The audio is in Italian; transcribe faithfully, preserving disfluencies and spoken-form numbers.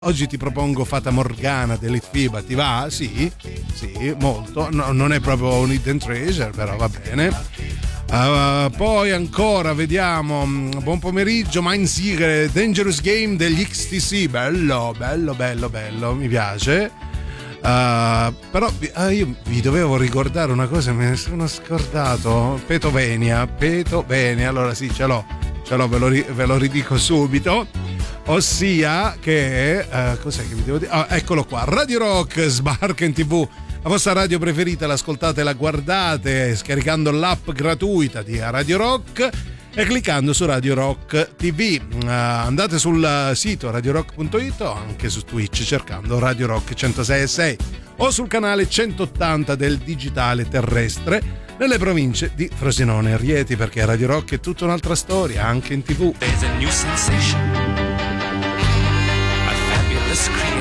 Oggi ti propongo Fata Morgana dell'Itfiba, ti va? Sì, sì, molto. No, non è proprio un hidden treasure, però va bene. Uh, poi ancora vediamo, buon pomeriggio, Mindseeker, Dangerous Game degli X T C, bello, bello, bello, bello, mi piace. Uh, però uh, io vi dovevo ricordare una cosa, me ne sono scordato. Petovenia, Petovenia, allora sì, ce l'ho, ce l'ho, ve lo, ve lo ridico subito. Ossia che uh, cos'è che vi devo dire? Ah, eccolo qua, Radio Rock sbarca in tv, la vostra radio preferita, l'ascoltate, la guardate scaricando l'app gratuita di Radio Rock e cliccando su Radio Rock T V. Uh, andate sul sito radio rock punto it o anche su Twitch cercando Radio Rock centosei e sei o sul canale centottanta del digitale terrestre nelle province di Frosinone e Rieti, perché Radio Rock è tutta un'altra storia anche in tv. There's a new sensation, a fabulous creation.